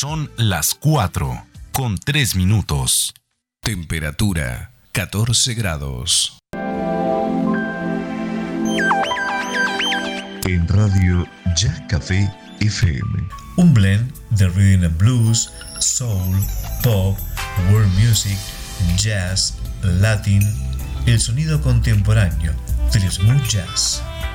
Son las 4:03. Temperatura 14 grados. En Radio Jazz Café FM. Un blend de rhythm and blues, soul, pop, world music, jazz, latin, el sonido contemporáneo del smooth jazz.